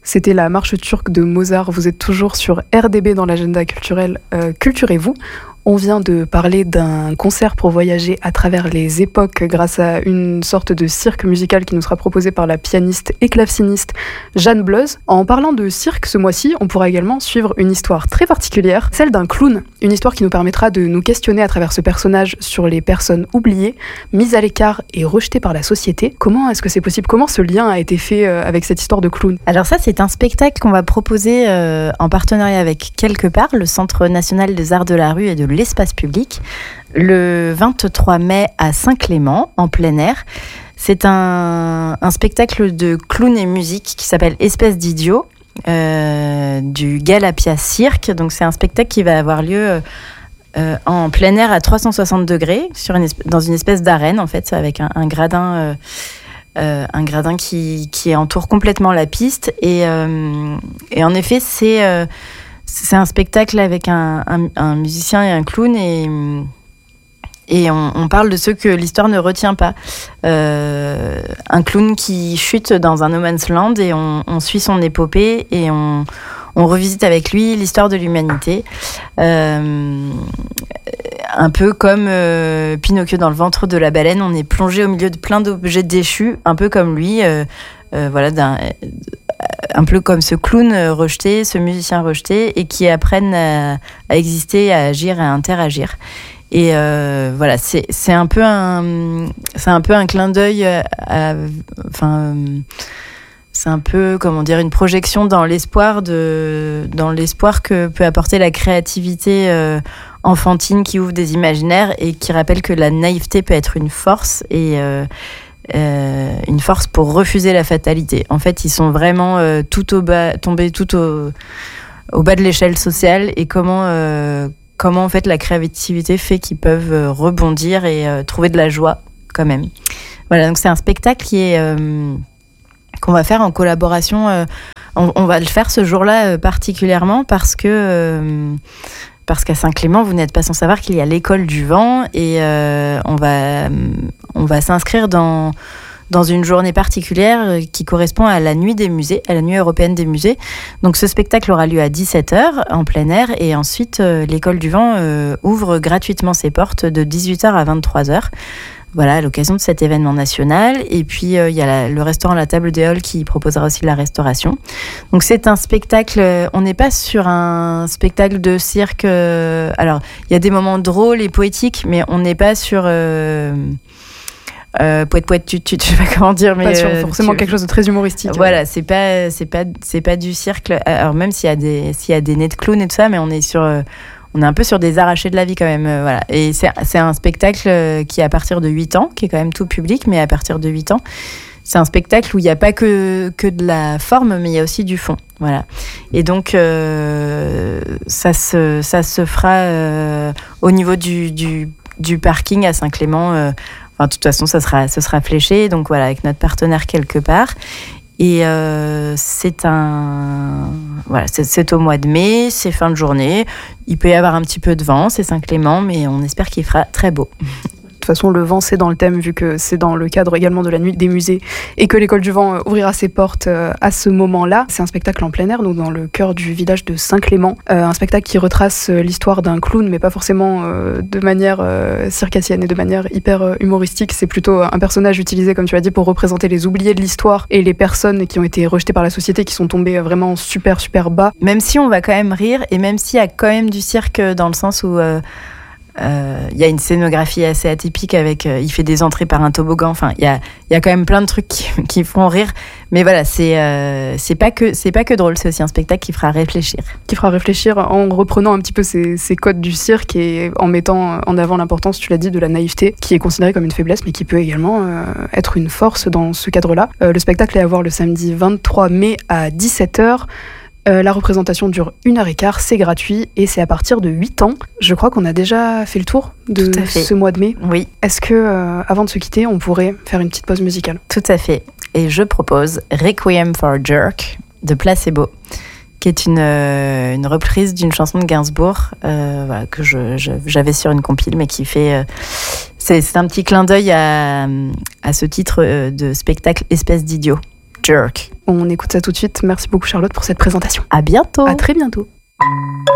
C'était la marche turque de Mozart. Vous êtes toujours sur RDB dans l'agenda culturel Culturez-vous. On vient de parler d'un concert pour voyager à travers les époques grâce à une sorte de cirque musical qui nous sera proposé par la pianiste et claveciniste Jeanne Bleuz. En parlant de cirque ce mois-ci, on pourra également suivre une histoire très particulière, celle d'un clown. Une histoire qui nous permettra de nous questionner à travers ce personnage sur les personnes oubliées, mises à l'écart et rejetées par la société. Comment est-ce que c'est possible ? Comment ce lien a été fait avec cette histoire de clown ? Alors ça, c'est un spectacle qu'on va proposer en partenariat avec Quelque part, le Centre national des arts de la rue et de l'espace public, le 23 mai à Saint-Clément, en plein air. C'est un spectacle de clown et musique qui s'appelle Espèce d'idiot, du Galapia Cirque. Donc c'est un spectacle qui va avoir lieu en plein air à 360 degrés, dans une espèce d'arène, en fait, avec un gradin... un gradin qui entoure complètement la piste. Et en effet, c'est un spectacle avec un musicien et un clown, et on parle de ceux que l'histoire ne retient pas. Un clown qui chute dans un no man's land, et on suit son épopée, et on revisite avec lui l'histoire de l'humanité. Un peu comme Pinocchio dans le ventre de la baleine, on est plongé au milieu de plein d'objets déchus, un peu comme lui, un peu comme ce clown rejeté, ce musicien rejeté, et qui apprennent à exister, à agir, à interagir. Et voilà, c'est un peu un clin d'œil c'est un peu, comment dire, une projection dans l'espoir que peut apporter la créativité enfantine qui ouvre des imaginaires et qui rappelle que la naïveté peut être une force, et une force pour refuser la fatalité. En fait, ils sont vraiment tombés tout au bas de l'échelle sociale, et comment en fait la créativité fait qu'ils peuvent rebondir et trouver de la joie quand même. Voilà, donc c'est un spectacle qu'on va faire en collaboration. On va le faire ce jour-là particulièrement parce qu'à Saint-Clément, vous n'êtes pas sans savoir qu'il y a l'école du vent, et on va s'inscrire dans une journée particulière qui correspond à la nuit des musées, à la nuit européenne des musées. Donc ce spectacle aura lieu à 17h en plein air, et ensuite l'école du vent ouvre gratuitement ses portes de 18h à 23h. Voilà, à l'occasion de cet événement national. Et puis, il y a le restaurant La Table des Halles qui proposera aussi de la restauration. Donc, c'est un spectacle... On n'est pas sur un spectacle de cirque... alors, il y a des moments drôles et poétiques, mais on n'est pas sur... poète, tu je sais pas comment dire, mais... Pas sur forcément quelque chose de très humoristique. Voilà, c'est pas du cirque. Alors, même s'il y a des nez de clown et tout ça, mais on est un peu sur des arrachés de la vie quand même. Voilà. Et c'est un spectacle qui est à partir de 8 ans, qui est quand même tout public, mais à partir de 8 ans. C'est un spectacle où il n'y a pas que de la forme, mais il y a aussi du fond. Voilà. Et donc, ça se fera au niveau du parking à Saint-Clément. Enfin, de toute façon, ce sera fléché. Donc voilà, avec notre partenaire Quelque part. Et c'est au mois de mai, c'est fin de journée. Il peut y avoir un petit peu de vent, c'est Saint-Clément, mais on espère qu'il fera très beau. De toute façon, le vent, c'est dans le thème, vu que c'est dans le cadre également de la nuit des musées, et que l'école du vent ouvrira ses portes à ce moment-là. C'est un spectacle en plein air, donc dans le cœur du village de Saint-Clément. Un spectacle qui retrace l'histoire d'un clown, mais pas forcément de manière circassienne et de manière hyper humoristique. C'est plutôt un personnage utilisé, comme tu as dit, pour représenter les oubliés de l'histoire et les personnes qui ont été rejetées par la société, qui sont tombées vraiment super, super bas. Même si on va quand même rire, et même s'il y a quand même du cirque dans le sens où... il y a une scénographie assez atypique avec il fait des entrées par un toboggan, enfin il y a quand même plein de trucs qui font rire, mais voilà, c'est pas que drôle, c'est aussi un spectacle qui fera réfléchir en reprenant un petit peu ces codes du cirque, et en mettant en avant l'importance, tu l'as dit, de la naïveté, qui est considérée comme une faiblesse mais qui peut également être une force dans ce cadre-là. Le spectacle est à voir le samedi 23 mai à 17h. La représentation dure 1h15, c'est gratuit, et c'est à partir de 8 ans. Je crois qu'on a déjà fait le tour de ce mois de mai. Oui. Est-ce que, avant de se quitter, on pourrait faire une petite pause musicale ? Tout à fait. Et je propose Requiem for a Jerk de Placebo, qui est une reprise d'une chanson de Gainsbourg que j'avais sur une compile, mais qui fait... c'est un petit clin d'œil à ce titre de spectacle Espèce d'idiot, Jerk. On écoute ça tout de suite. Merci beaucoup Charlotte pour cette présentation. À bientôt. À très bientôt.